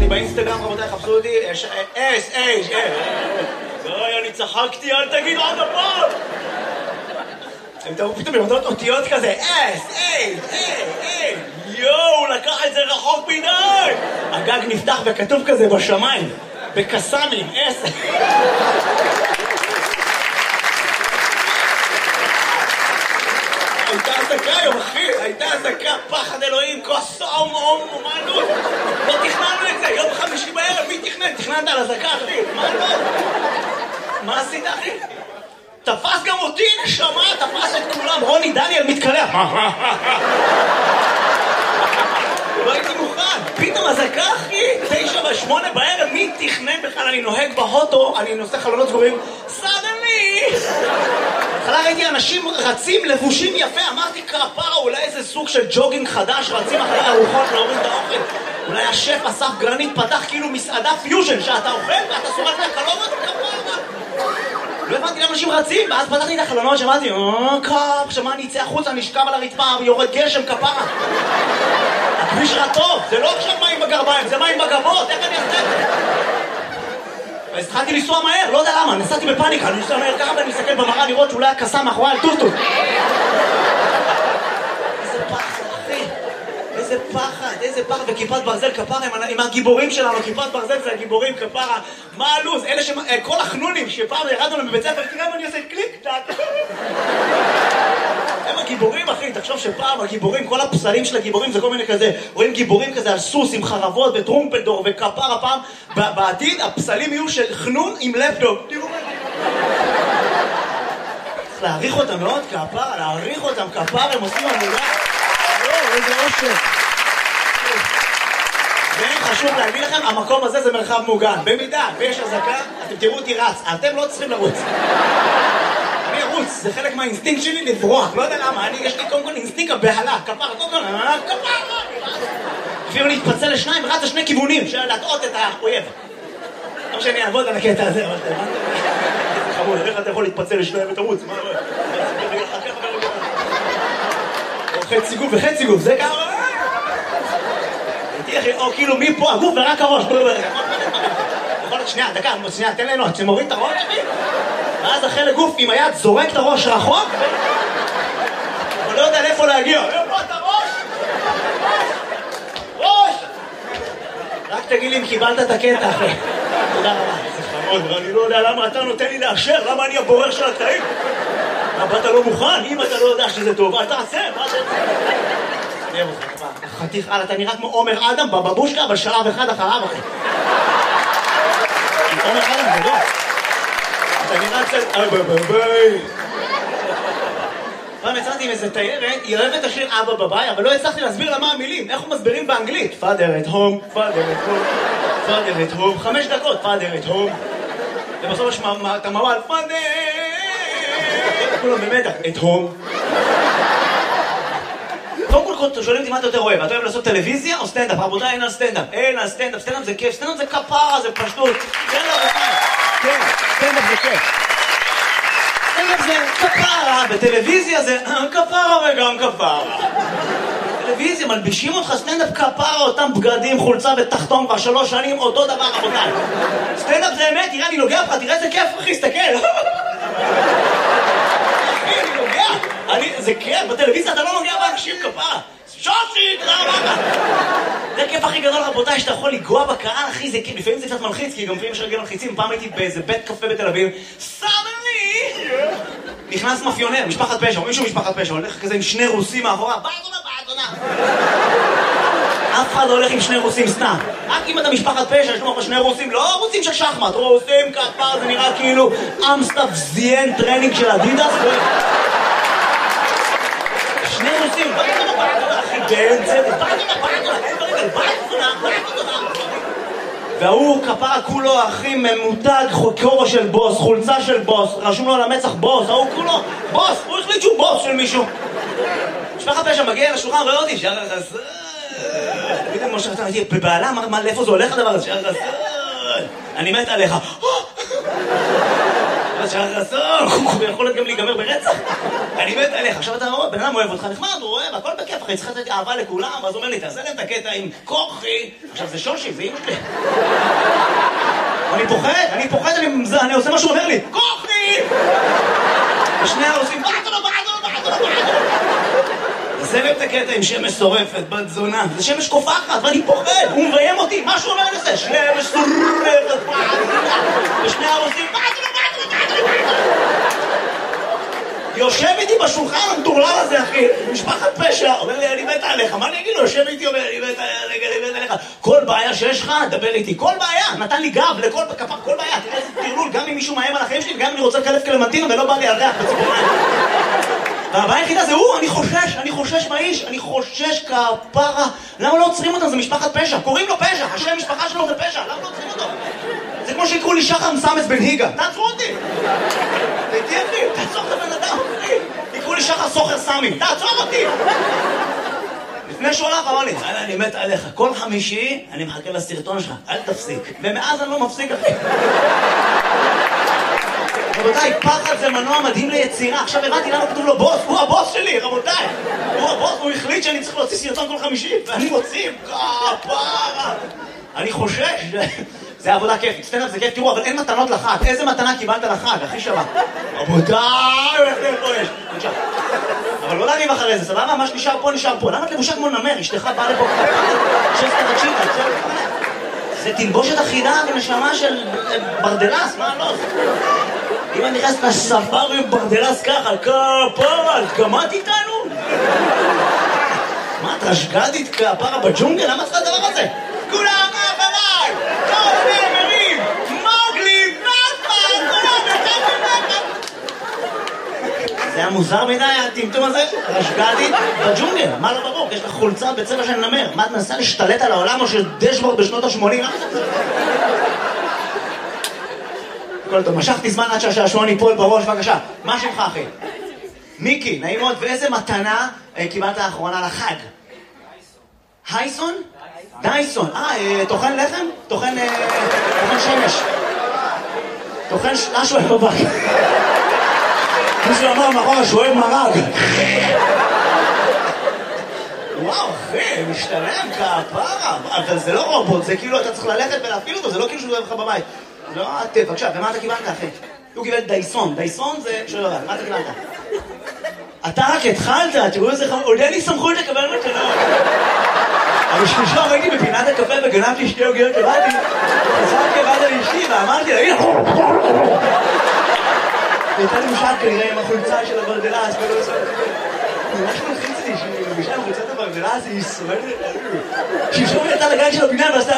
אני באינסטגרם, רבותיי, חפשו אותי, אוי, אני צחקתי, אל תגיד עוד הפעם! הם תראו פתאום יורדות אותיות כזה, יואו, הוא לקח את זה רחוק מדי! הגג נפתח וכתוב כזה בשמיים, בקסאמים, הייתה עסקה היום, אחי, הייתה עסקה, פחד אלוהים, כוס אומנות. לא תכננו את זה, יום חמישי בערב, מי תכנן? תכננת על עסקה, אחי, מה עשית, אחי? תפס גם אותי, נשמה, תפס את כולם, רוני דניאל מתקלח. לא הייתי מוכן, פתאום עסקה, אחי, 9:08 בערב, מי תכנן בכלל? אני נוהג בהוטו, אני נושא חלונות סגורים, סדני! בהתחלה ראיתי אנשים רצים לבושים יפה, אמרתי כפרה, אולי איזה סוג של ג'וגינג חדש, רצים אחרי ארוחות להוריד את האוכל. אולי השף אסף גרנית פתח כאילו מסעדה פיוז'ן, שאתה אוכל ואתה שורק מהחלונות, כפרה. לא הבנתי למה אנשים רצים, ואז פתחתי את החלונות, שמעתי, קאפ, שמה אני אצא החוצה, אני אשכב על הרצפה, יורד גשם, כפרה. הכביש רע טוב, זה לא עכשיו מים בגרביים, זה מים בגבות, איך אני אעשה את זה? אז התחלתי לנסוע מהר, לא יודע למה, נסעתי בפאניקה, אני נוסע מהר ככה ואני מסתכל במראה לראות שאולי הקסם מאחורי על טוטוט. איזה פחד, אחי, איזה פחד, וכיפת ברזל כפרה עם הגיבורים שלנו, כיפת ברזל זה הגיבורים כפרה, מה הלו"ז? אלה כל החנונים שפעם ירדנו להם בבית ספר, תראה מה אני עושה קליק, הם הגיבורים, אחי, תחשוב שפעם הגיבורים, כל הפסלים של הגיבורים זה כל מיני כזה, רואים גיבורים כזה על סוס עם חרבות וטרומפלדור וכפרה פעם, בעתיד הפסלים יהיו של חנון עם לפטופ. תראו מה צריך להעריך אותם מאוד, כפרה, להעריך אותם, כפרה, הם עושים עבודה. איזה אושר. חשוב להגיד לכם, המקום הזה זה מרחב מוגן. במידה ויש הזקה, אתם תראו אותי רץ, אתם לא צריכים לרוץ. אני ארוץ, זה חלק מהאינסטינקט שלי לברוח, לא יודע למה, יש לי קודם כל אינסטינקט הבהלה, כפרה, כפרה, אפילו להתפצל לשניים, רץ לשני כיוונים, של להטעות את האויב. לא שאני אעבוד על הקטע הזה, אבל זה חמוד, איך אתה יכול להתפצל לשניים ותרוץ? מה? חצי גוף וחצי גוף, זה ככה? או כאילו מפה, הגוף ורק הראש. יכול להיות שנייה, דקה, תן לנו, שמוריד את הראש, ואז החלק גוף עם היד זורק את הראש רחוק, אבל לא יודע לאיפה להגיע. איפה את הראש? ראש! רק תגיד לי אם קיבלת את הקטע אחרי. תודה רבה. זה חמוד, אני לא יודע למה אתה נותן לי לאשר, למה אני הבורר של הקטעים? למה אתה לא מוכן? אם אתה לא יודע שזה טוב, אתה עשה, מה זה? נראה אותך, חתיך, אתה נראה כמו עומר אדם בבבושקה, אבל שלב אחד אחריו, אחי. עומר אדם זה לא. אתה נראה קצת... ביי. פעם יצאתי עם איזה תיירת, היא אוהבת את השיר אבא בביי, אבל לא הצלחתי להסביר לה מה המילים, איך הוא מסבירים באנגלית. Father at home, Father at home, Father at home, 5 דקות, Father at home. ובסוף יש את המעל, Father! כולם במתח, at home. קודם כל שואלים אותי מה אתה יותר אוהב, אתה אוהב לעשות טלוויזיה או סטנדאפ? רבותיי, אין על סטנדאפ, סטנדאפ זה כיף, סטנדאפ זה כפרה, זה פשטות. כן, סטנדאפ זה כיף. סטנדאפ זה כפרה, בטלוויזיה זה כפרה וגם כפרה. טלוויזיה, מלבישים אותך סטנדאפ כפרה, אותם בגדים, חולצה ותחתון כבר 3 שנים, אותו דבר, רבותיי. סטנדאפ זה אמת, תראה, אני נוגע לך, תראה איזה כיף, אחי, סתכל. זה כיף, בטלוויזיה אתה לא נוגע באנשים כפרה. שושי, תודה רבה. זה הכיף הכי גדול, רבותיי, שאתה יכול לגוע בקהל, אחי, זה כיף. לפעמים זה קצת מלחיץ, כי גם לפעמים יש רגל מלחיצים. פעם הייתי באיזה בית קפה בתל אביב, סדני! נכנס מאפיונר, משפחת פשע, או מישהו משפחת פשע, הולך כזה עם 2 רוסים מאחורה, בעזונה. אף אחד לא הולך עם 2 רוסים סתם. רק אם אתה משפחת פשע, יש לו 2 רוסים, לא רוסים של שחמט, רוסים כפר, זה נראה כאילו אמסטאפ זיין טרנינג של אדידס. 2 רוסים, אחי, והוא כפרה כולו, אחי, ממותג, כובע של בוס, חולצה של בוס, רשום לו על המצח בוס, ההוא כולו, בוס, הוא החליט שהוא בוס של מישהו. משפחת פשע מגיע לשולחן, רואה אותי, שער החסר. תמיד כמו שאתה הייתי בבעלה, אמר, לאיפה זה הולך הדבר הזה? שער החסר. אני מת עליך. שחר חסון, הוא יכול להיות גם להיגמר ברצח. אני מת עליך, עכשיו אתה אומר, בן אדם אוהב אותך, נחמד, הוא אוהב, הכל בכיף, אחי, צריך לתת אהבה לכולם, ואז הוא אומר לי, תעשה להם את הקטע עם כוחי. עכשיו זה שושי, זה אמא שלי. אני פוחד, אני עושה מה שהוא אומר לי, כוחי! ושני העושים, בעדו. זה להם את הקטע עם שמש שורפת, בת זונה, זה שמש קופחת, ואני פוחד, הוא מביים אותי, מה שהוא אומר לזה? שמש שורפת, ושני העושים, בעדו. יושב איתי בשולחן המטורלל הזה, אחי, משפחת פשע, אומר לי, אני מת עליך, מה אני אגיד לו? יושב איתי, אומר, אני מת עליך, כל בעיה שיש לך, דבר איתי, כל בעיה, נתן לי גב לכל כפר, כל בעיה, תראה איזה תרלול, גם אם מישהו מאיים על החיים שלי, וגם אם אני רוצה לקלף קלמנטינה ולא בא לי על ריח בציפורניים. והבעיה היחידה זה הוא, אני חושש מהאיש, אני חושש כפרה, למה לא עוצרים אותם? זה משפחת פשע, קוראים לו פשע, השם משפחה שלו זה פשע, למה לא עוצרים אותו? זה כמו שיקראו לי שחר מסמס בן היגה, תעצרו אותי! תהייתי אחי, תעצור את הבן אדם, אחי! יקראו לי שחר סוחר סמי, תעצור אותי! לפני שהוא הלך אמר לי, אני מת עליך, כל חמישי אני מחכה לסרטון שלך, אל תפסיק. ומאז אני לא מפסיק, אחי. רבותיי, פחד זה מנוע מדהים ליצירה. עכשיו הבנתי למה כתוב לו בוס, הוא הבוס שלי, רבותיי. הוא הבוס, הוא החליט שאני צריך להוציא סרטון כל חמישי, ואני מוציא, כפרה. אני חושש, זה עבודה כיפית, סטנדאפ זה כיף, תראו, אבל אין מתנות לחג. איזה מתנה קיבלת לחג, הכי שווה? רבותיי, הולך פה יש. אבל לא להריב אחרי זה, סבבה? מה שנשאר פה, נשאר פה. למה את לבושה כמו נמר? אשתך באה לפה שסטה תקשיבה, זה תלבושת אחידה ונשמה של ברדלס, מה לא? אם אני נכנס לספארי עם ברדלס ככה, כפרה, גמרת איתנו? מה, את רשגדית כפרה בג'ונגל? למה צריך הדבר הזה? כולם אחריי! כל הנאמרים! מוגלי! נאפה! כולם נאפה! זה היה מוזר מדי, הטמטום הזה? רשגדית בג'ונגל, מה לא ברור? יש לך חולצה בצבע של נמר. מה, את מנסה להשתלט על העולם או של דשבורד בשנות ה-80? כל טוב, משכתי זמן עד שהשעשועון ייפול בראש, בבקשה. מה שמך, אחי? מיקי, נעים מאוד, ואיזה מתנה קיבלת האחרונה לחג? הייסון? דייסון. טוחן לחם? טוחן שמש. טוחן משהו בבק. מישהו אמר מאחורה שהוא אוהב מרג. וואו, אחי, משתלם כפרה. אבל זה לא רובוט, זה כאילו אתה צריך ללכת ולהפעיל אותו, זה לא כאילו שהוא אוהב לך בבית. לא, בבקשה, ומה אתה קיבלת, אחי? הוא קיבל דייסון. דייסון זה... שלא יודע, מה אתה קיבלת? אתה רק התחלת, תראו איזה עוד אין לי סמכות לקבל מתנות. אבל שלושה ראיתי בפינת הקפה וגנבתי שתי עוגיות לבדי, חזרתי לבד על אשתי ואמרתי לה, הנה! הייתה לי משל כנראה עם החולצה של הברדלס ולא עושה... ממש מלחיץ לי שהיא מרגישה עם חולצת הברדלס, היא סועדת עלו. שמשום יצא לגן של הבניין ועשתה...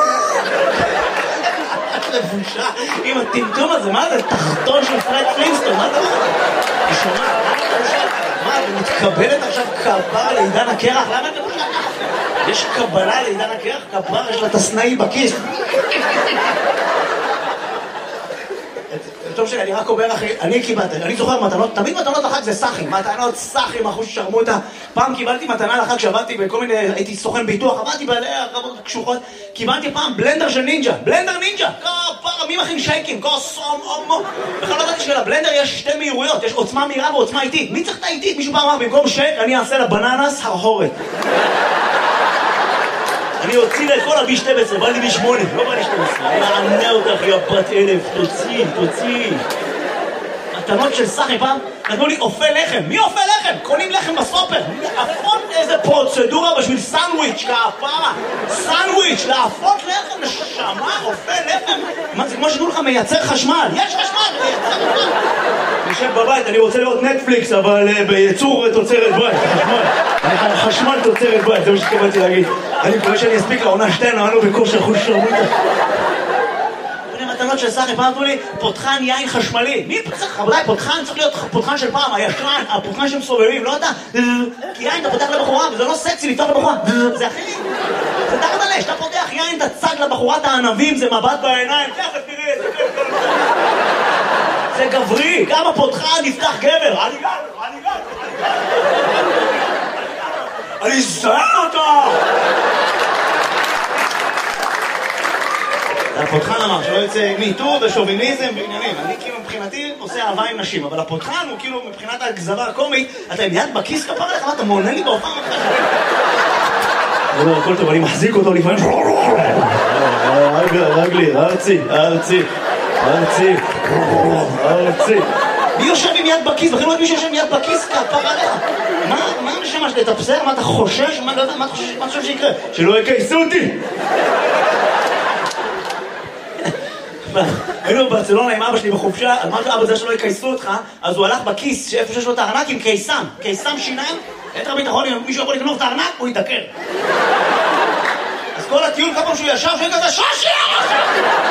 לבושה עם הטמטום הזה, מה זה? תחתון של פרד פלינסטון, מה אתה אומר? היא שומעת, מה, היא מתקבלת עכשיו כפרה לעידן הקרח? למה את לבושה ככה? יש קבלה לעידן הקרח, כפרה, יש לה תסנאי בכיס. טוב שאני רק אומר אחי, אני קיבלתי, אני זוכר מתנות, תמיד מתנות לחג זה סחים, מתנות סחים, אחוז ששרמוטה. פעם קיבלתי מתנה לחג שעבדתי בכל מיני, הייתי סוכן ביטוח, עבדתי בעלי הרבות קשוחות, קיבלתי פעם בלנדר של נינג'ה, בלנדר נינג'ה, כפרה, מי מכין שייקים, כוסום, אומו. בכלל לא ידעתי שלבלנדר יש שתי מהירויות, יש עוצמה מהירה ועוצמה איטית. מי צריך את האיטית? מישהו פעם אמר, במקום שייק אני אעשה לבננס הרהורת. אני הוציא לה את כל ה-B12, בא לי B8, לא בא לי 12. אני מענה אותך, יא בת אלף, תוציא. מתנות של סחי פעם, נתנו לי אופה לחם. מי אופה לחם? קונים לחם בסופר. להפות איזה פרוצדורה בשביל סנדוויץ', כפרה. סנדוויץ', להפות לחם, נשמה, אופה לחם. מה, זה כמו שתנו לך מייצר חשמל. יש חשמל, מייצר חשמל. אני יושב בבית, אני רוצה לראות נטפליקס, אבל בייצור תוצרת בית, חשמל תוצרת בית, זה מה שתקבלתי להגיד. אני מקווה שאני אספיק לעונה שתינו, אנו בכושר חוש שרמוטה. מתנות של סחי, פעם אמרו לי, פותחן יין חשמלי. מי צריך? רבותיי, פותחן צריך להיות פותחן של פעם, הישן, הפותחן שמסובבים, לא אתה. כי יין אתה פותח לבחורה, וזה לא סקסי לפתוח לבחורה. זה הכי... זה תחת עלי, שאתה פותח יין, אתה צג לבחורת הענבים, זה מבט בעיניים. תכף תראי את זה. זה גברי, גם הפותחן נפתח גבר. אני זהר אותה! הפותחן אמר שלא יוצא מיטור ושוביניזם בעניינים. אני כאילו מבחינתי עושה אהבה עם נשים, אבל הפותחן הוא כאילו מבחינת הגזרה הקומית, אתה עם יד בכיס כפר לך, מה אתה מעונה לי בהופעה מתחשב? אני אומר, הכל טוב, אני מחזיק אותו לפעמים. רגלי, ארצי. מי יושב עם יד בכיס? בכלל לא יודעת מי שיושב עם יד בכיס כפר עליך. מה נשמע שאתה תפסר? מה אתה חושש? מה אתה חושב שיקרה? שלא יקייסו אותי! היינו בברצלונה עם אבא שלי בחופשה, אמרתי אבא זה שלא יקייסו אותך, אז הוא הלך בכיס שאיפה שיש לו את הארנק עם קיסם שיניים, יתר ביטחון, אם מישהו יכול לגנוב את הארנק, הוא יתקר. אז כל הטיול כמה שהוא ישב, שהוא כזה שושי!